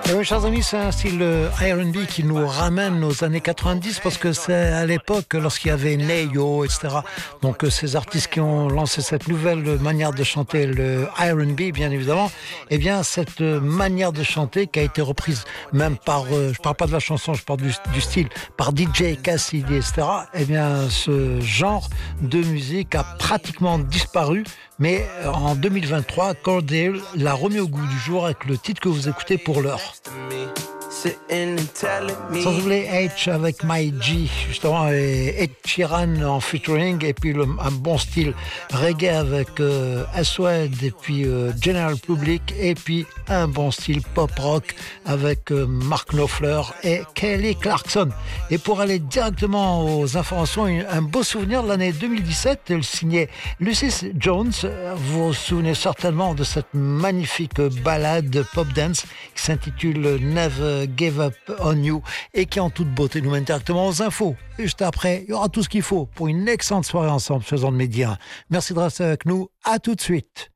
Et oui, chers amis, c'est un style R&B qui nous ramène aux années 90 parce que c'est à l'époque lorsqu'il y avait Neyo, etc. Donc ces artistes qui ont lancé cette nouvelle manière de chanter le R&B, bien évidemment. Eh bien, cette manière de chanter qui a été reprise même par, je parle pas de la chanson, je parle du style, par DJ Cassidy, etc. Eh bien, ce genre de musique a pratiquement disparu. Mais en 2023, Cordell l'a remis au goût du jour avec le titre que vous écoutez pour l'heure. Sans oublier H avec My G, justement, et Ed Sheeran en featuring, et puis un bon style reggae avec S.O.E.D. et puis General Public, et puis un bon style pop rock avec Mark Knopfler et Kelly Clarkson. Et pour aller directement aux informations, un beau souvenir de l'année 2017, elle signait Lucis Jones. Vous vous souvenez certainement de cette magnifique ballade pop dance qui s'intitule Never Give Up On You et qui en toute beauté nous mène directement aux infos. Et juste après, il y aura tout ce qu'il faut pour une excellente soirée ensemble, faisant de Média. Merci de rester avec nous. À tout de suite.